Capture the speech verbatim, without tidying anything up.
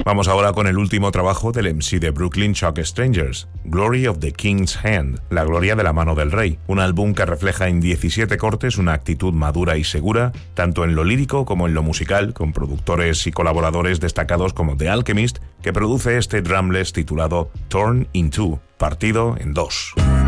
Vamos ahora con el último trabajo del M C de Brooklyn, Chuck Strangers, Glory of the King's Hand, la gloria de la mano del rey, un álbum que refleja en diecisiete cortes una actitud madura y segura, tanto en lo lírico como en lo musical, con productores y colaboradores destacados como The Alchemist, que produce este drumless titulado Torn in Two, partido en dos.